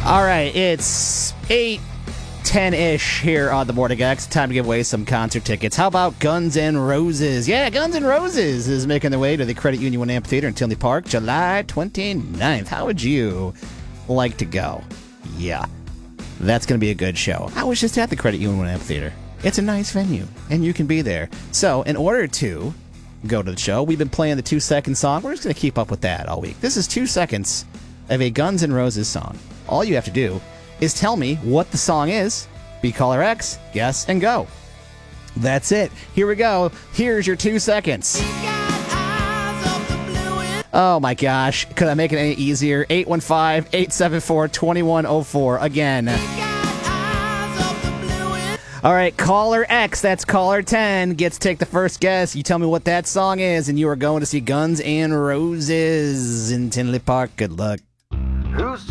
All right, it's 8:10-ish here on the Morning X. Time to give away some concert tickets. How about Guns N' Roses? Yeah, Guns N' Roses is making their way to the Credit Union One Amphitheater in Tinley Park, July 29th. How would you like to go? Yeah, that's going to be a good show. I was just at the Credit Union One Amphitheater. It's a nice venue, and you can be there. So, in order to go to the show, we've been playing the 2-second song. We're just going to keep up with that all week. This is 2 seconds of a Guns N' Roses song. All you have to do is tell me what the song is, be caller X, guess, and go. That's it. Here we go. Here's your 2 seconds. Oh my gosh. Could I make it any easier? 815-874-2104. Again. All right, caller X, that's caller 10, gets to take the first guess. You tell me what that song is, and you are going to see Guns N' Roses in Tinley Park. Good luck. Who's